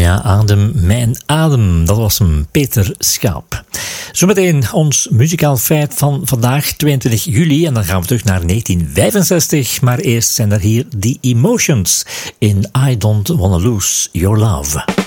Ja, adem, mijn adem. Dat was een Peter Schaap. Zometeen ons muzikaal feit van vandaag, 22 juli. En dan gaan we terug naar 1965. Maar eerst zijn er hier The Emotions in I Don't Wanna Lose Your Love.